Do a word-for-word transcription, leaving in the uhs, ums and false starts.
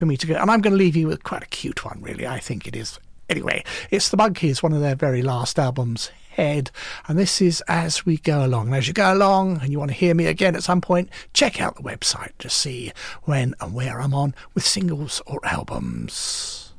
for me to go. And I'm going to leave you with quite a cute one, really. I think it is. Anyway, it's the Monkees, one of their very last albums, Head. And this is As We Go Along. And as you go along and you want to hear me again at some point, check out the website to see when and where I'm on with singles or albums.